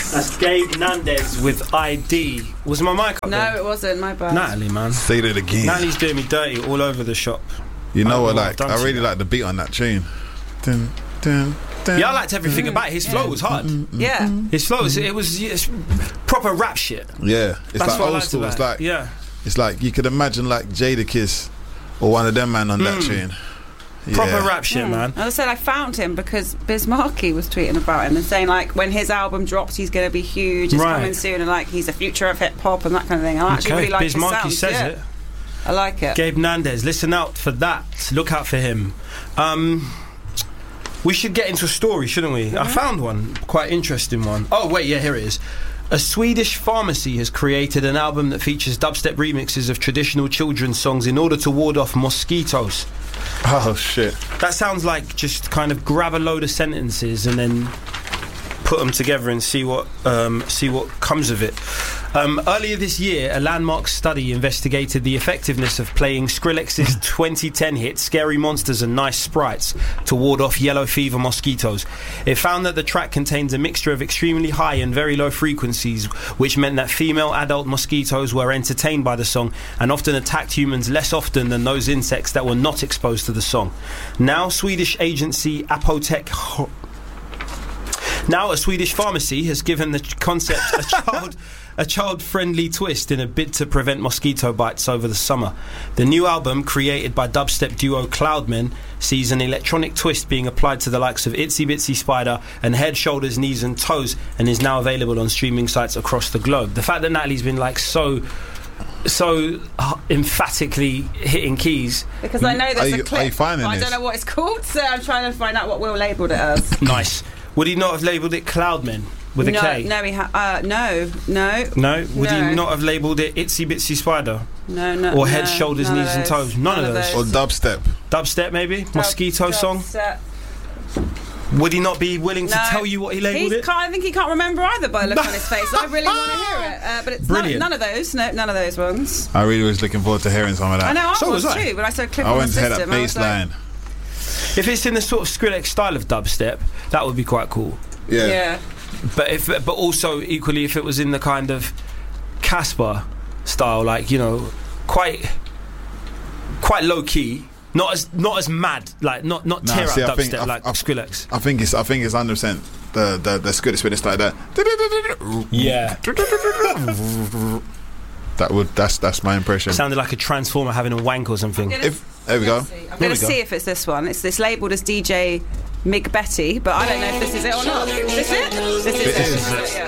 That's Gabe Nandez with ID. Was my mic up there? No, it wasn't. My bad. Natalie, man. Say that again. Natalie's doing me dirty all over the shop. You know what? Like, I really like the beat on that tune. Dun, dun, dun, yeah, I liked everything about it. His flow was hard. Yeah. His flow was, it's proper rap shit. Yeah, it's That's like what I old liked school. about It's it. like, yeah. It's like you could imagine like Jadakiss or one of them man on that tune. Proper rap shit, man. As I said, I found him because Biz Markie was tweeting about him and saying like when his album drops, he's going to be huge. It's coming soon, and like he's the future of hip hop and that kind of thing. I actually really like Biz his Markie sound. says it. I like it. Gabe Nandez, listen out for that. Look out for him. We should get into a story, shouldn't we? I found one, quite interesting one. Oh wait, yeah, here it is. A Swedish pharmacy has created an album that features dubstep remixes of traditional children's songs in order to ward off mosquitoes. Oh shit! That sounds like just kind of grab a load of sentences and then put them together and see what comes of it. Earlier this year, a landmark study investigated the effectiveness of playing Skrillex's 2010 hit Scary Monsters and Nice Sprites to ward off yellow fever mosquitoes. It found that the track contains a mixture of extremely high and very low frequencies, which meant that female adult mosquitoes were entertained by the song and often attacked humans less often than those insects that were not exposed to the song. Now, Swedish agency Apotek... Now, a Swedish pharmacy has given the concept a child-friendly twist in a bid to prevent mosquito bites over the summer. The new album, created by dubstep duo Cloudmen, sees an electronic twist being applied to the likes of Itsy Bitsy Spider and Head, Shoulders, Knees and Toes, and is now available on streaming sites across the globe. The fact that Natalie's been like so emphatically hitting keys, because I know there's a clip, are you finding but I don't know what it's called, so I'm trying to find out what Will labelled it as. Nice. Would he not have labelled it Cloudmen with a K? No, no. No? Would he not have labelled it Itsy Bitsy Spider? No. Or Head, Shoulders, Knees and Toes? None of those. Or dubstep? Dubstep, maybe? Mosquito song? Would he not be willing to tell you what he labelled it? I think he can't remember either by the look on his face. I really want to hear it. But it's none of those. No, none of those ones. I really was looking forward to hearing some of that. I know, I was too, but I started clicking on the system. I went to hear that bass line. If it's in the sort of Skrillex style of dubstep, that would be quite cool. Yeah. But also equally, if it was in the kind of Casper style, like, you know, quite low key, not as mad, like not tear up dubstep like Skrillex. I think it's 100% the Skrillex when it's like that. Yeah. That's my impression. Sounded like a transformer having a wank or something. There we go. I'm going to see if it's this one. It's labelled as DJ Mig Betty, but I don't know if this is it or not. Is this it? This is it.